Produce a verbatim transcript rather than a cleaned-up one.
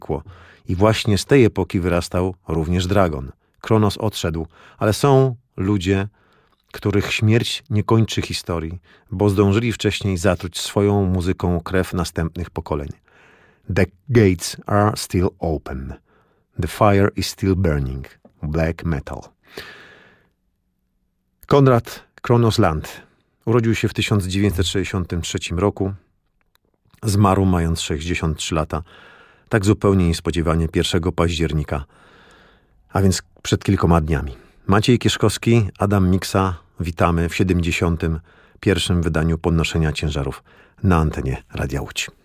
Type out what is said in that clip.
zabrakło. I właśnie z tej epoki wyrastał również Dragon. Kronos odszedł, ale są ludzie, których śmierć nie kończy historii, bo zdążyli wcześniej zatruć swoją muzyką krew następnych pokoleń. The gates are still open. The fire is still burning. Black metal. Konrad Kronos Land urodził się w tysiąc dziewięćset sześćdziesiątym trzecim roku. Zmarł mając sześćdziesiąt trzy lata. Tak zupełnie niespodziewanie pierwszego października, a więc przed kilkoma dniami. Maciej Kieszkowski, Adam Miksa, witamy w siedemdziesiątym pierwszym wydaniu Podnoszenia Ciężarów na antenie Radia Łódź.